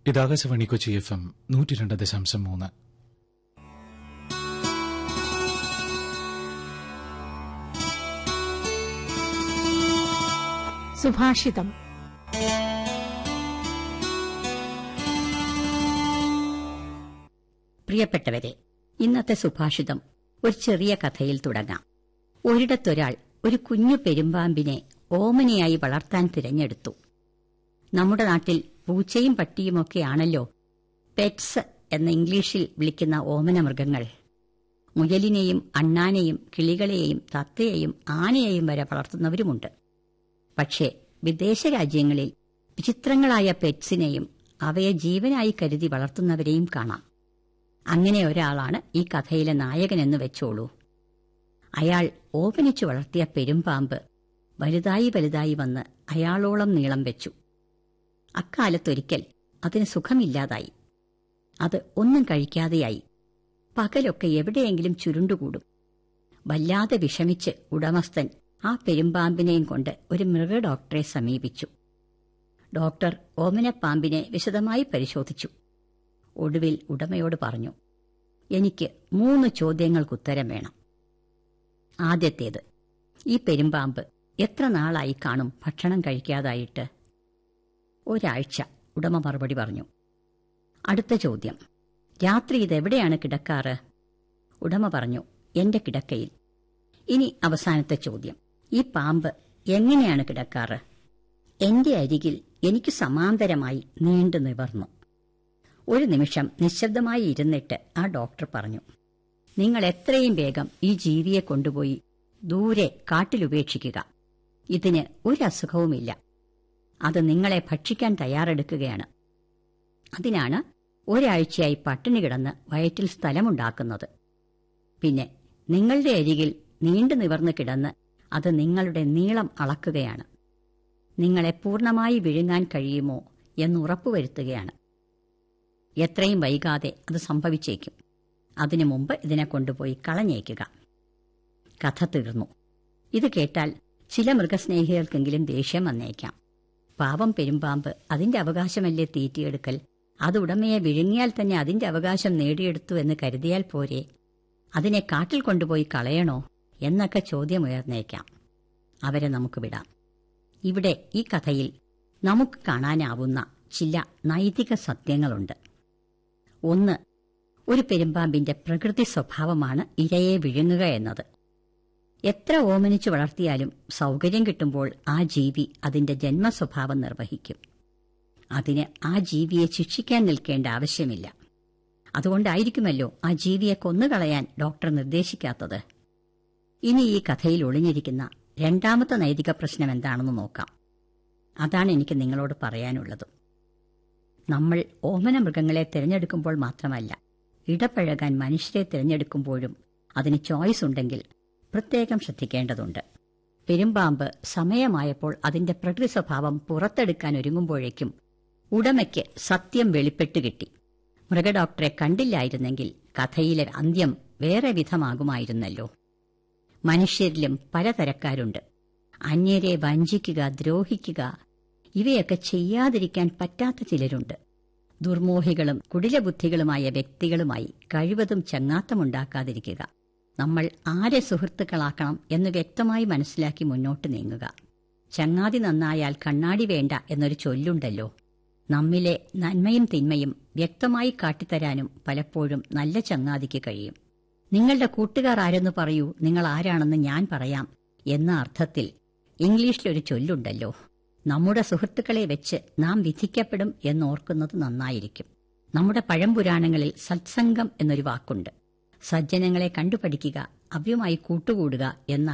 ഇത് ആകാശവാണി കൊച്ചി FM 102.3. സുഭാഷിതം. പ്രിയപ്പെട്ടവരെ, ഇന്നത്തെ സുഭാഷിതം ഒരു ചെറിയ കഥയിൽ തുടങ്ങാം. ഒരിടത്തൊരാൾ ഒരു കുഞ്ഞു പെരുമ്പാമ്പിനെ ഓമനയായി വളർത്താൻ തിരഞ്ഞെടുത്തു. നമ്മുടെ നാട്ടിൽ പൂച്ചയും പട്ടിയുമൊക്കെയാണല്ലോ പെറ്റ്സ് എന്ന ഇംഗ്ലീഷിൽ വിളിക്കുന്ന ഓമന മൃഗങ്ങൾ. മുയലിനെയും അണ്ണാനെയും കിളികളെയും തത്തയെയും ആനയെയും വരെ വളർത്തുന്നവരുമുണ്ട്. പക്ഷേ വിദേശ രാജ്യങ്ങളിൽ വിചിത്രങ്ങളായ പെറ്റ്സിനെയും അവയെ ജീവനായി കരുതി വളർത്തുന്നവരെയും കാണാം. അങ്ങനെ ഒരാളാണ് ഈ കഥയിലെ നായകനെന്ന് വെച്ചോളൂ. അയാൾ ഓമനിച്ചു വളർത്തിയ പെരുമ്പാമ്പ് വലുതായി വലുതായി വന്ന് അയാളോളം നീളം വെച്ചു. അക്കാലത്തൊരിക്കൽ അതിന് സുഖമില്ലാതായി. അത് ഒന്നും കഴിക്കാതെയായി. പകലൊക്കെ എവിടെയെങ്കിലും ചുരുണ്ടുകൂടും. വല്ലാതെ വിഷമിച്ച് ഉടമസ്ഥൻ ആ പെരുമ്പാമ്പിനെയും കൊണ്ട് ഒരു മൃഗഡോക്ടറെ സമീപിച്ചു. ഡോക്ടർ ഓമനപ്പാമ്പിനെ വിശദമായി പരിശോധിച്ചു. ഒടുവിൽ ഉടമയോട് പറഞ്ഞു, എനിക്ക് 3 ചോദ്യങ്ങൾക്കുത്തരം വേണം. ആദ്യത്തേത്, ഈ പെരുമ്പാമ്പ് എത്ര നാളായി കാണും ഭക്ഷണം കഴിക്കാതായിട്ട്? 1 ആഴ്ച, ഉടമ മറുപടി പറഞ്ഞു. അടുത്ത ചോദ്യം, രാത്രി ഇതെവിടെയാണ് കിടക്കാറ്? ഉടമ പറഞ്ഞു, എന്റെ കിടക്കയിൽ. ഇനി അവസാനത്തെ ചോദ്യം, ഈ പാമ്പ് എങ്ങനെയാണ് കിടക്കാറ്? എന്റെ അരികിൽ എനിക്ക് സമാന്തരമായി നീണ്ടു നിവർന്നു. ഒരു നിമിഷം നിശബ്ദമായി ഇരുന്നിട്ട് ആ ഡോക്ടർ പറഞ്ഞു, നിങ്ങൾ എത്രയും വേഗം ഈ ജീവിയെ കൊണ്ടുപോയി ദൂരെ കാട്ടിലുപേക്ഷിക്കുക. ഇതിന് ഒരു അസുഖവുമില്ല. അത് നിങ്ങളെ ഭക്ഷിക്കാൻ തയ്യാറെടുക്കുകയാണ്. അതിനാണ് 1 ആഴ്ചയായി പട്ടിണി കിടന്ന് വയറ്റിൽ സ്ഥലമുണ്ടാക്കുന്നത്. പിന്നെ നിങ്ങളുടെ അരികിൽ നീണ്ടു നിവർന്നു കിടന്ന് അത് നിങ്ങളുടെ നീളം അളക്കുകയാണ്. നിങ്ങളെ പൂർണ്ണമായി വിഴുങ്ങാൻ കഴിയുമോ എന്ന് ഉറപ്പുവരുത്തുകയാണ്. എത്രയും വൈകാതെ അത് സംഭവിച്ചേക്കും. അതിനു മുമ്പ് ഇതിനെ കൊണ്ടുപോയി കളഞ്ഞേക്കുക. കഥ തീർന്നു. ഇത് കേട്ടാൽ ചില മൃഗസ്നേഹികൾക്കെങ്കിലും ദേഷ്യം വന്നേക്കാം. പാവം പെരുമ്പാമ്പ്, അതിന്റെ അവകാശമല്ലേ തീറ്റിയെടുക്കൽ? അത് ഉടമയെ വിഴുങ്ങിയാൽ തന്നെ അതിന്റെ അവകാശം നേടിയെടുത്തു എന്ന് കരുതിയാൽ പോരെ? അതിനെ കാട്ടിൽ കൊണ്ടുപോയി കളയണോ എന്നൊക്കെ ചോദ്യമുയർന്നേക്കാം. അവരെ നമുക്ക് വിടാം. ഇവിടെ ഈ കഥയിൽ നമുക്ക് കാണാനാവുന്ന ചില നൈതിക സത്യങ്ങളുണ്ട്. 1, ഒരു പെരുമ്പാമ്പിന്റെ പ്രകൃതി സ്വഭാവമാണ് ഇരയെ വിഴുങ്ങുക എന്നത്. എത്ര ഓമനിച്ചു വളർത്തിയാലും സൗകര്യം കിട്ടുമ്പോൾ ആ ജീവി അതിന്റെ ജന്മസ്വഭാവം നിർവഹിക്കും. അതിന് ആ ജീവിയെ ശിക്ഷിക്കാൻ നിൽക്കേണ്ട ആവശ്യമില്ല. അതുകൊണ്ടായിരിക്കുമല്ലോ ആ ജീവിയെ കൊന്നുകളയാൻ ഡോക്ടർ നിർദ്ദേശിക്കാത്തത്. ഇനി ഈ കഥയിൽ ഒളിഞ്ഞിരിക്കുന്ന 2ാമത്തെ നൈതിക പ്രശ്നം എന്താണെന്ന് നോക്കാം. അതാണ് എനിക്ക് നിങ്ങളോട് പറയാനുള്ളത്. നമ്മൾ ഓമന മൃഗങ്ങളെ തിരഞ്ഞെടുക്കുമ്പോൾ മാത്രമല്ല, ഇടപഴകാൻ മനുഷ്യരെ തിരഞ്ഞെടുക്കുമ്പോഴും അതിന് ചോയ്സ് ഉണ്ടെങ്കിൽ പ്രത്യേകം ശ്രദ്ധിക്കേണ്ടതുണ്ട്. പെരുമ്പാമ്പ് സമയമായപ്പോൾ അതിന്റെ പ്രകൃതി സ്വഭാവം പുറത്തെടുക്കാൻ ഒരുങ്ങുമ്പോഴേക്കും ഉടമയ്ക്ക് സത്യം വെളിപ്പെട്ടു കിട്ടി. മൃഗഡോക്ടറെ കണ്ടില്ലായിരുന്നെങ്കിൽ കഥയിലെ അന്ത്യം വേറെ വിധമാകുമായിരുന്നല്ലോ. മനുഷ്യരിലും പലതരക്കാരുണ്ട്. അന്യരെ വഞ്ചിക്കുക, ദ്രോഹിക്കുക, ഇവയൊക്കെ ചെയ്യാതിരിക്കാൻ പറ്റാത്ത ചിലരുണ്ട്. ദുർമോഹികളും കുടിലബുദ്ധികളുമായ വ്യക്തികളുമായി കഴിവതും ചങ്ങാത്തമുണ്ടാക്കാതിരിക്കുക. നമ്മൾ ആരെ സുഹൃത്തുക്കളാക്കണം എന്ന് വ്യക്തമായി മനസ്സിലാക്കി മുന്നോട്ട് നീങ്ങുക. ചങ്ങാതി നന്നായാൽ കണ്ണാടി വേണ്ട എന്നൊരു ചൊല്ലുണ്ടല്ലോ. നമ്മിലെ നന്മയും തിന്മയും വ്യക്തമായി കാട്ടിത്തരാനും പലപ്പോഴും നല്ല ചങ്ങാതിക്ക് കഴിയും. നിങ്ങളുടെ കൂട്ടുകാർ ആരെന്ന് പറയൂ, നിങ്ങൾ ആരാണെന്ന് ഞാൻ പറയാം എന്ന അർത്ഥത്തിൽ ഇംഗ്ലീഷിലൊരു ചൊല്ലുണ്ടല്ലോ. നമ്മുടെ സുഹൃത്തുക്കളെ വെച്ച് നാം വിധിക്കപ്പെടും എന്നോർക്കുന്നത് നന്നായിരിക്കും. നമ്മുടെ പഴംപുരാണങ്ങളിൽ സത്സംഗം എന്നൊരു വാക്കുണ്ട്. സജ്ജനങ്ങളെ കണ്ടുപഠിക്കുക, അവരുമായി കൂട്ടുകൂടുക എന്ന